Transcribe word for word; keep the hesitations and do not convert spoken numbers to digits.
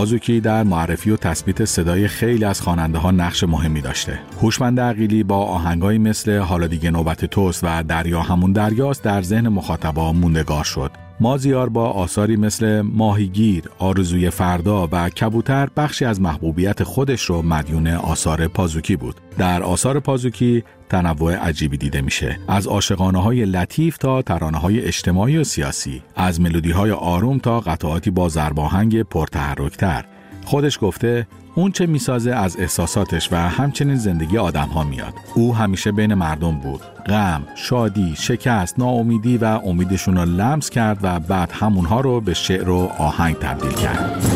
پازوکی در معرفی و تثبیت صدای خیلی از خواننده‌ها نقش مهمی داشته. هوشمند عقیلی با آهنگایی مثل حالا دیگه نوبت توست و دریا همون دریاست در ذهن مخاطبا موندگار شد. مازیار با آثاری مثل ماهیگیر، آرزوی فردا و کبوتر بخشی از محبوبیت خودش رو مدیون آثار پازوکی بود. در آثار پازوکی تنوع عجیبی دیده میشه، از عاشقانه‌های لطیف تا ترانه‌های اجتماعی و سیاسی، از ملودی‌های آروم تا قطعاتی با ضرباهنگ پرتحرک‌تر. خودش گفته اون چه میسازه از احساساتش و همچنین زندگی آدم‌ها میاد. او همیشه بین مردم بود. غم، شادی، شکست، ناامیدی و امیدشون رو لمس کرد و بعد همونها رو به شعر و آهنگ تبدیل کرد.